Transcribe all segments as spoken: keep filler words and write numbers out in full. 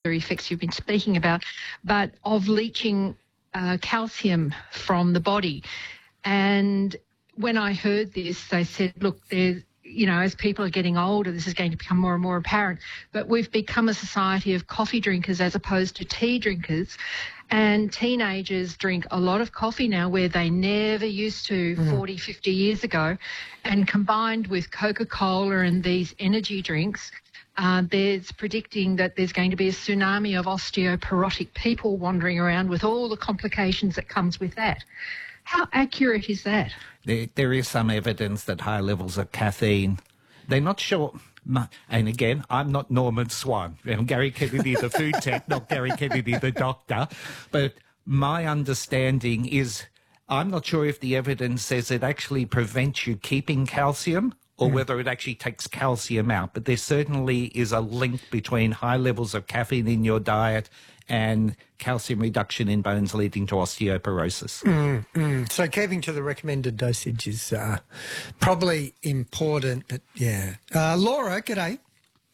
other effects you've been speaking about, but of leaching uh, calcium from the body. And when I heard this, they said, look, there's, you know, as people are getting older, this is going to become more and more apparent. But we've become a society of coffee drinkers as opposed to tea drinkers. And teenagers drink a lot of coffee now where they never used to mm. forty, fifty years ago. And combined with Coca-Cola and these energy drinks, uh, there's predicting that there's going to be a tsunami of osteoporotic people wandering around with all the complications that comes with that. How accurate is that? There, there is some evidence that high levels of caffeine, they're not sure. And again, I'm not Norman Swan. I'm Gary Kennedy, the food tech, not Gary Kennedy, the doctor. But my understanding is I'm not sure if the evidence says it actually prevents you keeping calcium or mm. whether it actually takes calcium out. But there certainly is a link between high levels of caffeine in your diet and calcium reduction in bones leading to osteoporosis. Mm, mm. So keeping to the recommended dosage is uh, probably important, but yeah. Uh, Laura, g'day.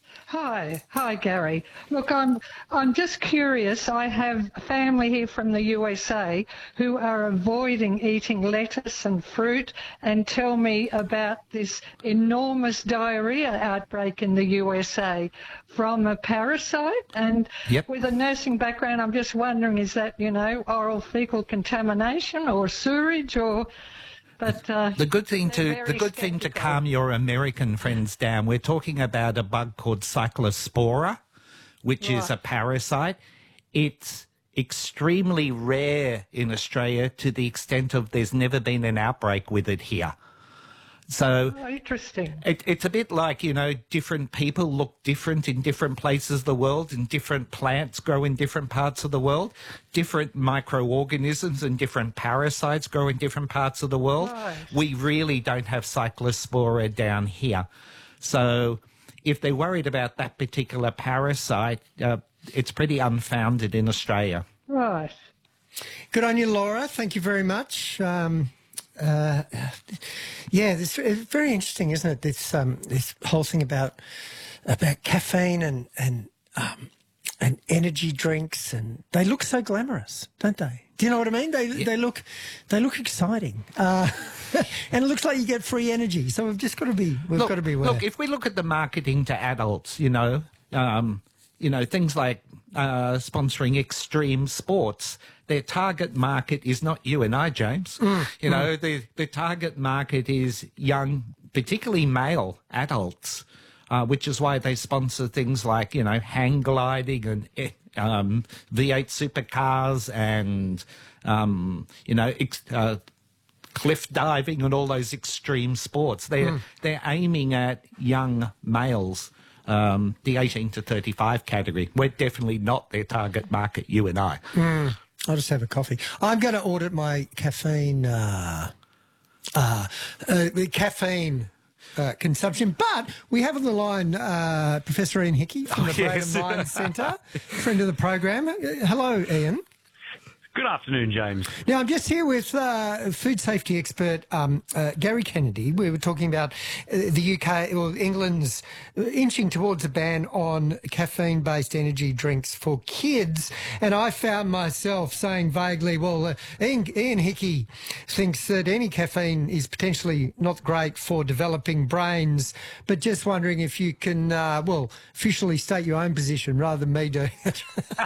Hi, hi Gary. Look, I'm I'm just curious. I have family here from the U S A who are avoiding eating lettuce and fruit and tell me about this enormous diarrhea outbreak in the U S A from a parasite. And yep. with a nursing background, I'm just wondering, is that, you know, oral fecal contamination or sewage or... But, uh, the good thing to the good skeptical. thing to calm your American friends down, we're talking about a bug called Cyclospora, which right. is a parasite. It's extremely rare in Australia to the extent of there's never been an outbreak with it here. So oh, interesting. It, it's a bit like, you know, different people look different in different places of the world, and different plants grow in different parts of the world. Different microorganisms and different parasites grow in different parts of the world. Right. We really don't have Cyclospora down here. So if they're worried about that particular parasite, uh, it's pretty unfounded in Australia. Right. Good on you, Laura. Thank you very much. Um, Uh, yeah, it's, it's very interesting, isn't it? This um, this whole thing about about caffeine and and um, and energy drinks, and they look so glamorous, don't they? Do you know what I mean? They yeah. they look they look exciting, uh, and it looks like you get free energy. So we've just got to be we've look, got to be aware. Look, if we look at the marketing to adults, you know, um, you know, things like uh, sponsoring extreme sports. Their target market is not you and I, James. Mm, you know, mm. the, the target market is young, particularly male adults, uh, which is why they sponsor things like, you know, hang gliding and um, V eight supercars and, um, you know, ex- uh, cliff diving and all those extreme sports. They're, mm. they're aiming at young males. Um, the eighteen to thirty-five category. We're definitely not their target market, you and I. Mm. I'll just have a coffee. I'm going to audit my caffeine, uh, uh, uh, caffeine uh, consumption. But we have on the line uh, Professor Ian Hickey from oh, the Brain yes. and Mind Centre, friend of the program. Uh, hello, Ian. Good afternoon, James. Now, I'm just here with uh, food safety expert um, uh, Gary Kennedy. We were talking about uh, the U K, or England's inching towards a ban on caffeine-based energy drinks for kids. And I found myself saying vaguely, well, uh, Ian, Ian Hickey thinks that any caffeine is potentially not great for developing brains, but just wondering if you can, uh, well, officially state your own position rather than me doing it.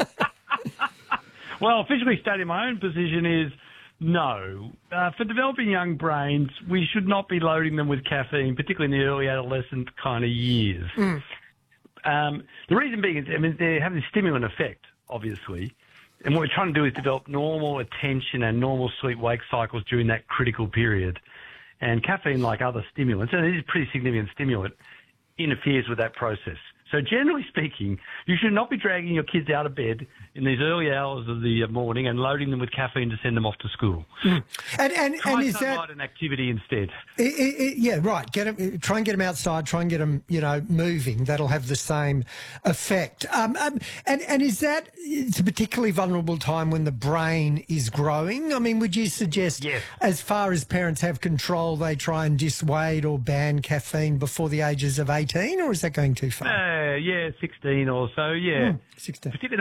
Well, officially stating my own position is no. Uh, for developing young brains, we should not be loading them with caffeine, particularly in the early adolescent kind of years. Mm. Um, the reason being is, I mean, they have this stimulant effect, obviously. And what we're trying to do is develop normal attention and normal sleep-wake cycles during that critical period. And caffeine, like other stimulants, and it is a pretty significant stimulant, interferes with that process. So generally speaking, you should not be dragging your kids out of bed in these early hours of the morning and loading them with caffeine to send them off to school. Mm. And, and, try and is sunlight that an activity instead? It, it, it, yeah, right. Get them, try and get them outside. Try and get them, you know, moving. That'll have the same effect. Um, um, and and is that it's a particularly vulnerable time when the brain is growing? I mean, would you suggest, yes. as far as parents have control, they try and dissuade or ban caffeine before the ages of eighteen, or is that going too far? Uh, yeah, sixteen or so. Yeah, mm, sixteen. Particularly